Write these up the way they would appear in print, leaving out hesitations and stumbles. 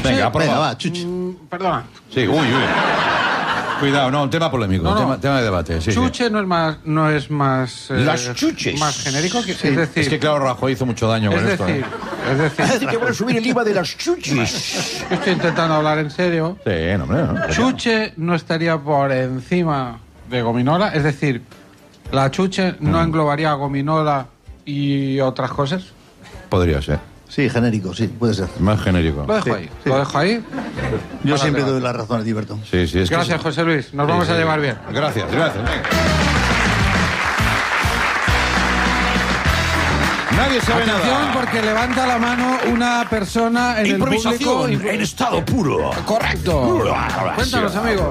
Venga, Venga, va, chuche. Perdona. Sí, uy. Cuidado, no, un tema polémico, tema de debate. Sí, chuche sí. no es más Las chuches. más genérico que Sí. es decir. Es que claro, Rajoy hizo mucho daño con esto. Es decir, que van a subir el IVA de las chuches. yo estoy intentando hablar en serio. Sí, no, hombre. No. Chuche no estaría por encima de gominola, es decir, la chuche no englobaría gominola y otras cosas. Podría ser. Sí, genérico, sí, puede ser. Más genérico. Lo dejo ahí. Lo dejo ahí. Yo siempre doy la razón a Tiberto. Sí, es que Gracias, José Luis. Nos vamos a llevar bien. Gracias. Venga. Nadie sabe Atención, nada. porque levanta la mano una persona en el público. en estado puro. Correcto. Cuéntanos, amigo.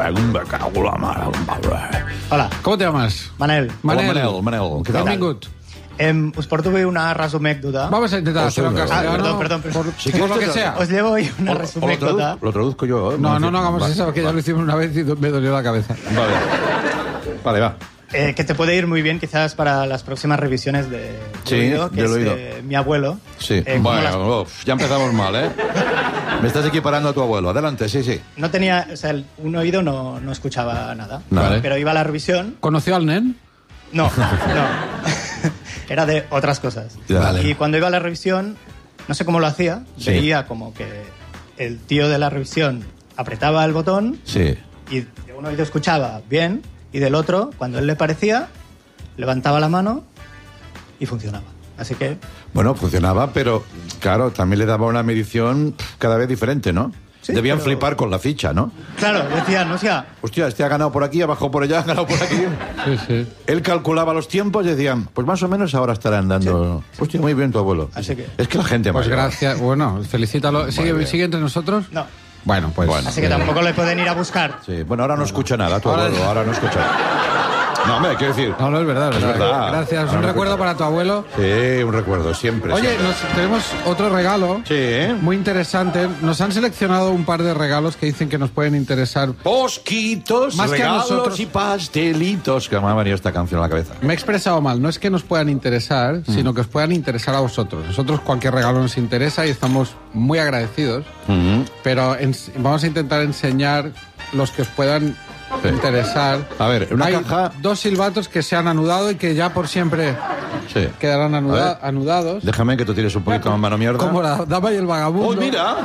Hola, ¿Cómo te llamas? Manel. Manel, ¿qué tal? Benvingut. Us porto bé una resumècdota. Vamos a intentar hacerlo en castellano. perdón. Por lo que sea. Os llevo hoy una O resumècdota. lo traduzco yo. No hagamos eso, que ya lo hicimos una vez y me dolió la cabeza. Vale, va. Que te puede ir muy bien quizás para las próximas revisiones de Sí, oído, que del es oído. mi abuelo. Sí. Como Bueno, ya empezamos mal, ¿eh? Me estás equiparando a tu abuelo. Adelante, sí. no tenía, o sea, un oído no escuchaba nada. Vale. Pero iba a la revisión. ¿Conoció al nen? No. Era de otras cosas. Vale. Y cuando iba a la revisión, no sé cómo lo hacía, Sí. veía como que el tío de la revisión apretaba el botón Sí. y de un oído escuchaba bien y del otro, cuando él le parecía, levantaba la mano y funcionaba. Así que Bueno, funcionaba, pero claro, también le daba una medición cada vez diferente, ¿no? Sí, Debían pero- flipar con la ficha, ¿no? claro, decían, o sea, Hostia, este ha ganado por aquí, ha bajado por allá, ha ganado por aquí. Sí. Él calculaba los tiempos y decían, pues más o menos ahora estarán dando... Hostia, muy bien tu abuelo. Así que- Es que la gente... Pues mayor- gracias. Bueno, felicítalo. ¿Sigue entre nosotros? no. Bueno, pues... Bueno. Así que tampoco le pueden ir a buscar. Sí, bueno, ahora no escucha nada tu Ahora- abuelo, ahora no escucha. No, hombre, quiero decir... No, es verdad. Es verdad. Gracias. Ahora Un no recuerdo escucha. para tu abuelo. Sí, un recuerdo, siempre. Oye, siempre. tenemos otro regalo. Sí, ¿eh? Muy interesante. Nos han seleccionado un par de regalos que dicen que nos pueden interesar. Posquitos, Más que a regalos nosotros. y pastelitos. Que me ha venido esta canción a la cabeza. Me he expresado mal. No es que nos puedan interesar, sino que os puedan interesar a vosotros. Nosotros cualquier regalo nos interesa y estamos muy agradecidos. Pero vamos a intentar enseñar los que os puedan Sí. interesar. A ver, una Hay caja... dos silbatos que se han anudado y que ya por siempre Sí. quedarán A ver. anudados. Déjame que tú tires un poquito más mano mierda. Como la dama y el vagabundo. ¡Oh, mira!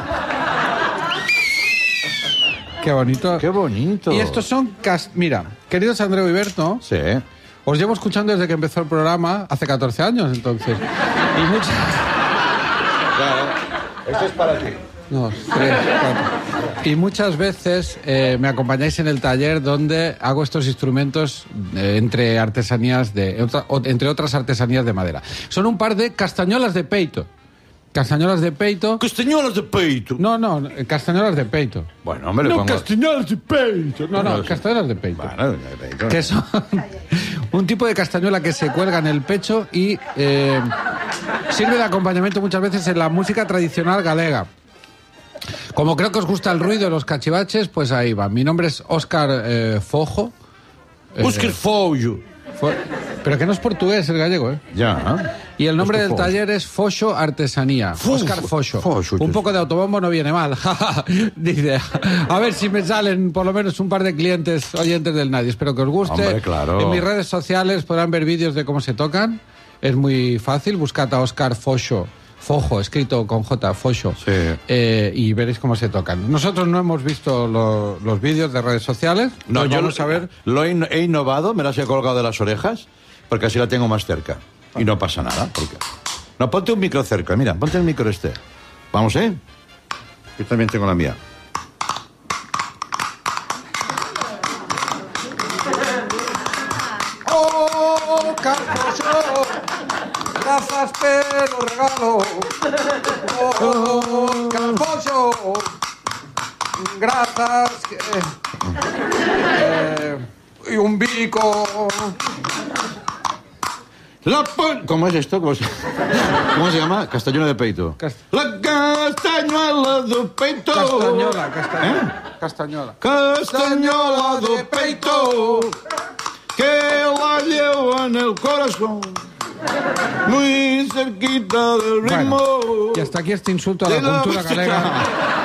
Qué bonito. ¡Qué bonito! Y estos son... Mira, queridos Andreu y Berto, Sí. os llevo escuchando desde que empezó el programa, hace 14 años entonces. Y muchas... Claro. Esto es para ti. 2, 3, 4. Y muchas veces me acompañáis en el taller donde hago estos instrumentos entre otras artesanías de madera. Son un par de castañolas de peito. Castañolas de peito. Castañuelas de peito. No, castañolas de peito. Bueno, hombre, le No, pongo... castañolas de peito. No, castañolas de peito. Bueno, de peito. Que son un tipo de castañuela que se cuelga en el pecho y sirve de acompañamiento muchas veces en la música tradicional galega. Como creo que os gusta el ruido de los cachivaches, pues ahí va. Mi nombre es Óscar Fojo. Óscar Fojo. Pero que no es portugués, es gallego, ¿eh? Ya. Y el nombre Óscar del Fojo. taller es Foxo Artesanía. Óscar Foxo. Un poco de autobombo no viene mal. Dice, a ver si me salen por lo menos un par de clientes oyentes del Nadie. Espero que os guste. Hombre, claro. En mis redes sociales podrán ver vídeos de cómo se tocan. Es muy fácil. Buscad a Óscar Foxo. Fojo, escrito con J, Foxo. Sí. Y veréis cómo se tocan. Nosotros no hemos visto los vídeos de redes sociales. No, yo vamos a ver. Lo he innovado, me las he colgado de las orejas, porque así la tengo más cerca. Y no pasa nada. Porque... No, ponte un micro cerca, mira, ponte el micro este. Vamos, ¿eh? Yo también tengo la mía. ¡Oh, Carfoso! Gracias por el regalo. ¡Oh, Carfoso! Gracias. Y un bico. ¿Cómo es esto? ¿Cómo se llama? Castañuela de peito. La castañuela de peito. Castañola. Castañuela de peito. Que la lleva en el corazón. Muy cerquita del ritmo. Bueno, y hasta aquí este insulto a la de la cultura música. galega.